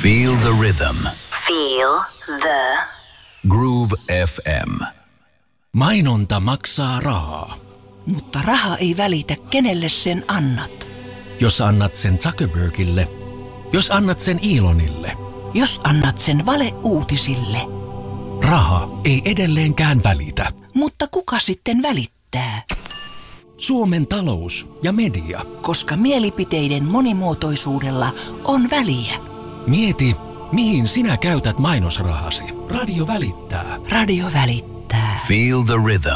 Feel the rhythm. Feel the Groove FM. Mainonta maksaa rahaa. Mutta raha ei välitä, kenelle sen annat. Jos annat sen Zuckerbergille, jos annat sen Elonille, Jos annat sen valeuutisille. raha ei edelleenkään välitä. Mutta kuka sitten välittää? Suomen talous ja media. Koska mielipiteiden monimuotoisuudella on väliä. Mieti, mihin sinä käytät mainosrahasi. Radio välittää. Radio välittää. Feel the rhythm.